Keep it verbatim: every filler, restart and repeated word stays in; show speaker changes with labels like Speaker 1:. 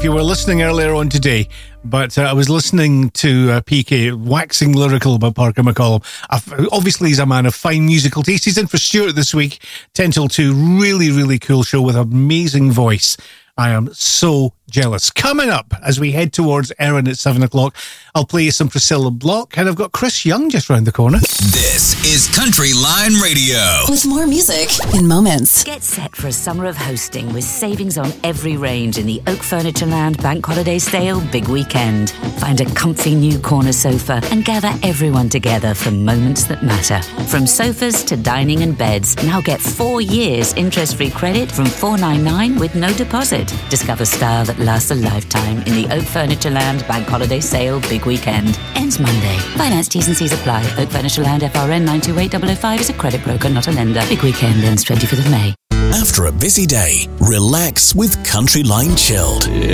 Speaker 1: if you were listening earlier on today, but uh, I was listening to uh, P K waxing lyrical about Parker McCollum. I've, obviously, he's a man of fine musical taste. He's in for Stuart this week, ten till two. Really, really cool show with an amazing voice. I am so jealous. Coming up, as we head towards Erin at seven o'clock, I'll play you some Priscilla Block, and I've got Chris Young just round the corner.
Speaker 2: This is Country Line Radio.
Speaker 3: With more music in moments.
Speaker 4: Get set for a summer of hosting with savings on every range in the Oak Furniture Land Bank Holiday Sale Big Weekend. Find a comfy new corner sofa and gather everyone together for moments that matter. From sofas to dining and beds, now get four years interest-free credit from four ninety-nine with no deposit. Discover style that lasts a lifetime in the Oak Furniture Land Bank Holiday Sale Big Weekend. Ends Monday. Finance T's and C's apply. Oak Furniture Land F R N nine two eight zero zero five is a credit broker, not a lender. Big Weekend ends twenty-fifth of May.
Speaker 2: After a busy day, relax with Country Line Chilled.